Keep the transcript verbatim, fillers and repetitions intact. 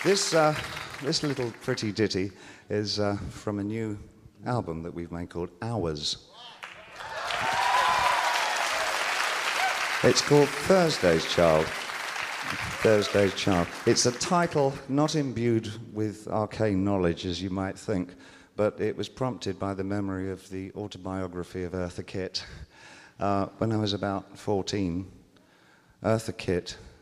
This, uh, this little pretty ditty is uh, from a new album that we've made called Hours. It's called Thursday's Child. Thursday's Child. It's a title not imbued with arcane knowledge, as you might think, but it was prompted by the memory of the autobiography of Eartha Kitt. Uh, when I was about fourteen, Eartha Kitt